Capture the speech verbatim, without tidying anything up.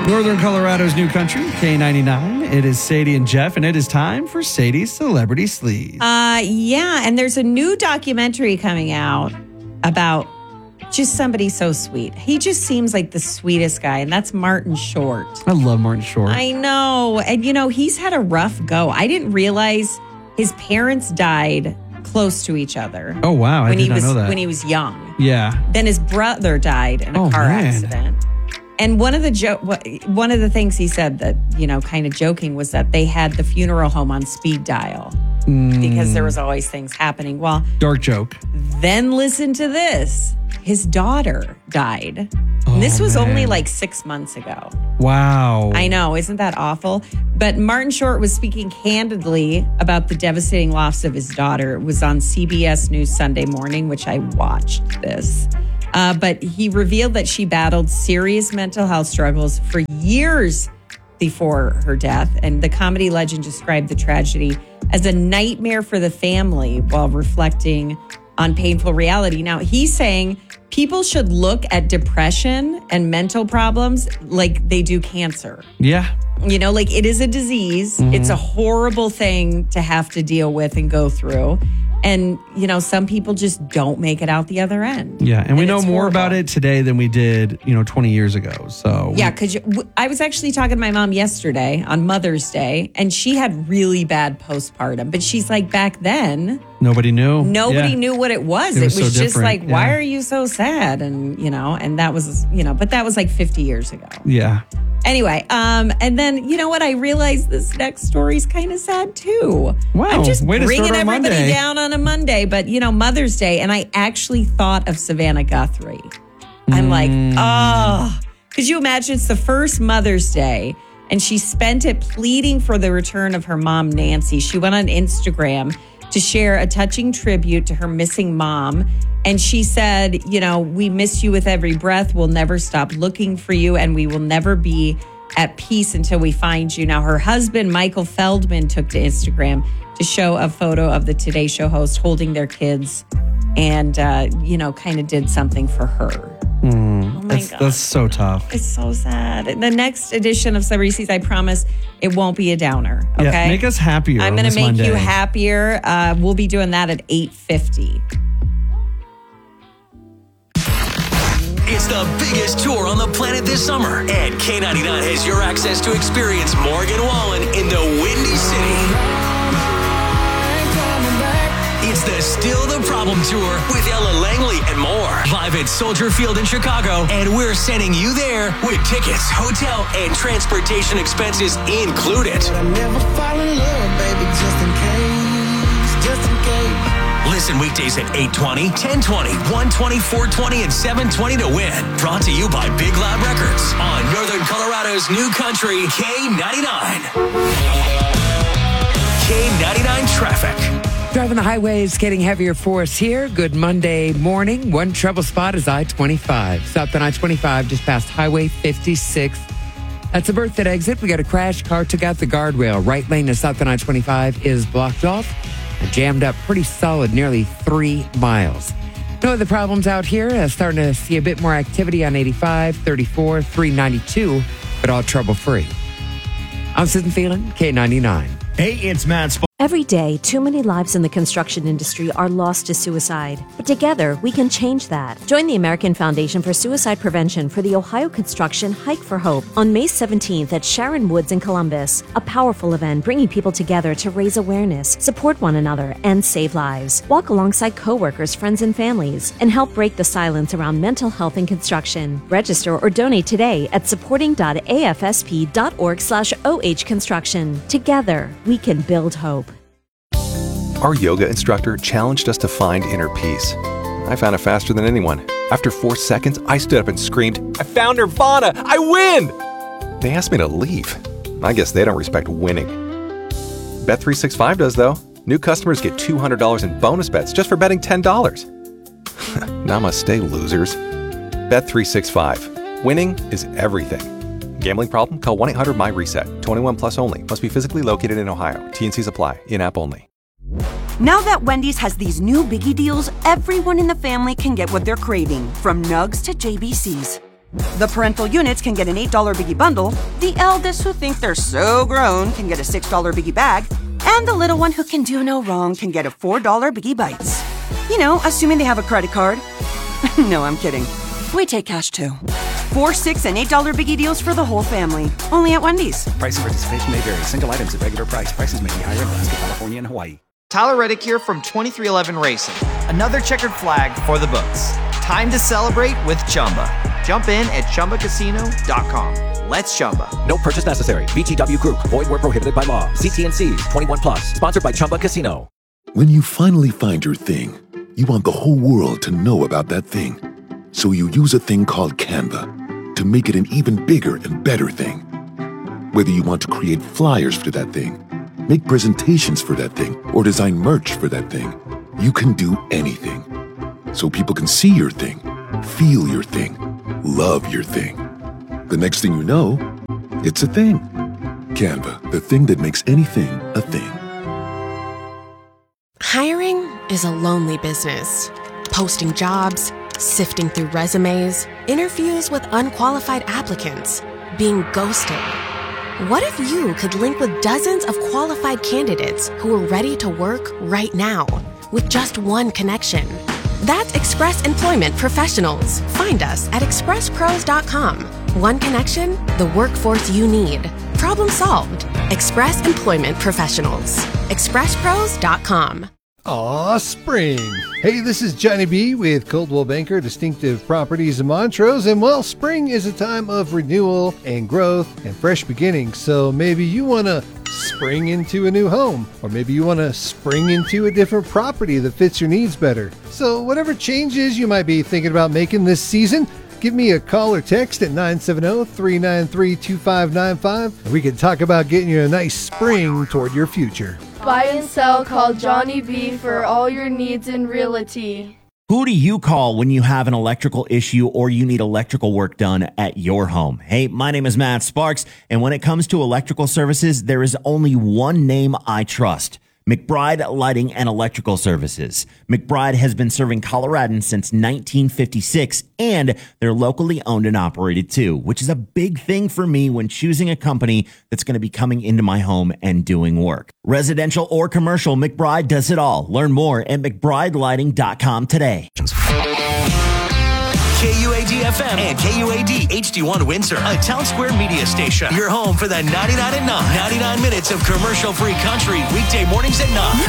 Northern Colorado's new country, K ninety-nine. It is Sadie and Jeff, and it is time for Sadie's Celebrity Sleaze. Uh, yeah, and there's a new documentary coming out about just somebody so sweet. He just seems like the sweetest guy, and that's Martin Short. I love Martin Short. I know. And, you know, he's had a rough go. I didn't realize his parents died close to each other. Oh, wow. I when did he not was, know that. When he was young. Yeah. Then his brother died in a oh, car man. accident. And one of the jo- one of the things he said that, you know, kind of joking was that they had the funeral home on speed dial mm. because there was always things happening. Well, dark joke. Then listen to this. His daughter died. Oh, and this was man. only like six months ago. Wow. I know. Isn't that awful? But Martin Short was speaking candidly about the devastating loss of his daughter. It was on C B S News Sunday Morning, which I watched this. Uh, but he revealed that she battled serious mental health struggles for years before her death. And the comedy legend described the tragedy as a nightmare for the family while reflecting on painful reality. Now, he's saying people should look at depression and mental problems like they do cancer. Yeah. You know, like it is a disease. Mm-hmm. It's a horrible thing to have to deal with and go through. And, you know, some people just don't make it out the other end. Yeah. And, and we know more horrible. about it today than we did, you know, twenty years ago. So, yeah, because I was actually talking to my mom yesterday on Mother's Day, and she had really bad postpartum. But she's like, back then, nobody knew. Nobody yeah. knew what it was. It It was, was, so just like, yeah. why are you so sad? And, you know, and that was, you know, but that was like fifty years ago. Yeah. Anyway, um, and then, you know what? I realized this next story's kind of sad, too. Wow. I'm just Way to bringing start our everybody Monday. down on a Monday. But, you know, Mother's Day, and I actually thought of Savannah Guthrie. I'm mm. like, oh. Could you imagine? It's the first Mother's Day, and she spent it pleading for the return of her mom, Nancy. She went on Instagram to share a touching tribute to her missing mom. And she said, you know, we miss you with every breath. We'll never stop looking for you, and we will never be at peace until we find you. Now, her husband, Michael Feldman, took to Instagram to show a photo of the Today Show host holding their kids and, uh, you know, kind of did something for her. Mm, oh, my that's, God. That's so tough. It's so sad. The next edition of Celebrity Sleaze, I promise, it won't be a downer, okay? Yeah, make us happier I'm going to make Monday. you happier. Uh, we'll be doing that at eight fifty. It's the biggest tour on the planet this summer, and K ninety-nine has your access to experience Morgan Wallen in the Windy City. It's the Still the Problem Tour with Ella Langley and more. Live at Soldier Field in Chicago, and we're sending you there with tickets, hotel, and transportation expenses included. But I never fall in love, baby, just in case, just in case. Listen weekdays at eight twenty, ten twenty, one twenty, four twenty, and seven twenty to win. Brought to you by Big Loud Records on Northern Colorado's new country, K ninety-nine. K ninety-nine traffic. Driving the highways, getting heavier for us here. Good Monday morning. One trouble spot is I twenty-five. South on I twenty-five, just past Highway fifty-six. That's a Berthoud exit. We got a crash. Car took out the guardrail. Right lane to South on I twenty-five is blocked off. Jammed up pretty solid, nearly three miles. No other problems out here. Uh, starting to see a bit more activity on eighty-five, thirty-four, three ninety-two, but all trouble-free. I'm Susan Phelan, K ninety-nine. Hey, it's Matt Sp- Every day, too many lives in the construction industry are lost to suicide. But together, we can change that. Join the American Foundation for Suicide Prevention for the Ohio Construction Hike for Hope on May seventeenth at Sharon Woods in Columbus. A powerful event bringing people together to raise awareness, support one another, and save lives. Walk alongside coworkers, friends, and families, and help break the silence around mental health in construction. Register or donate today at supporting.afsp.org slash OH construction. Together, we can build hope. Our yoga instructor challenged us to find inner peace. I found it faster than anyone. After four seconds, I stood up and screamed, "I found Nirvana! I win!" They asked me to leave. I guess they don't respect winning. Bet three sixty-five does, though. New customers get two hundred dollars in bonus bets just for betting ten dollars. Namaste, losers. Bet three sixty-five. Winning is everything. Gambling problem? Call one eight hundred my reset. twenty-one plus only. Must be physically located in Ohio. T and Cs apply. In-app only. Now that Wendy's has these new biggie deals, everyone in the family can get what they're craving, from nugs to J B Cs. The parental units can get an eight dollar Biggie bundle, the eldest who think they're so grown can get a six dollar Biggie bag, and the little one who can do no wrong can get a four dollar Biggie Bites. You know, assuming they have a credit card. No, I'm kidding. We take cash too. Four, six, and eight dollar Biggie deals for the whole family. Only at Wendy's. Price and participation may vary. Single items at regular price. Prices may be higher in Alaska, California, and Hawaii. Tyler Reddick here from twenty-three eleven Racing. Another checkered flag for the books. Time to celebrate with Chumba. Jump in at Chumba Casino dot com. Let's Chumba. No purchase necessary. V G W Group. Void where prohibited by law. See T N Cs. twenty-one plus. Sponsored by Chumba Casino. When you finally find your thing, you want the whole world to know about that thing. So you use a thing called Canva to make it an even bigger and better thing. Whether you want to create flyers for that thing, make presentations for that thing, or design merch for that thing, you can do anything. So people can see your thing, feel your thing, love your thing. The next thing you know, it's a thing. Canva, the thing that makes anything a thing. Hiring is a lonely business. Posting jobs, sifting through resumes, interviews with unqualified applicants, being ghosted. What if you could link with dozens of qualified candidates who are ready to work right now with just one connection? That's Express Employment Professionals. Find us at express pros dot com. One connection, the workforce you need. Problem solved. Express Employment Professionals. express pros dot com. Aw, spring. Hey, this is Johnny B with Coldwell Banker Distinctive Properties in Montrose. And well, spring is a time of renewal and growth and fresh beginnings. So maybe you want to spring into a new home, or maybe you want to spring into a different property that fits your needs better. So whatever changes you might be thinking about making this season, give me a call or text at nine seven zero, three nine three, two five nine five, and we can talk about getting you a nice spring toward your future. Buy and sell, call Johnny B for all your needs in realty. Who do you call when you have an electrical issue or you need electrical work done at your home? Hey, my name is Matt Sparks, and when it comes to electrical services, there is only one name I trust: McBride Lighting and Electrical Services. McBride has been serving Coloradans since nineteen fifty-six, and they're locally owned and operated too, which is a big thing for me when choosing a company that's going to be coming into my home and doing work. Residential or commercial, McBride does it all. Learn more at mcbride lighting dot com today. K U A D F M and K U A D H D one Windsor, a Town Square media station. Your home for the ninety-nine and nine, ninety-nine minutes of commercial-free country weekday mornings at nine.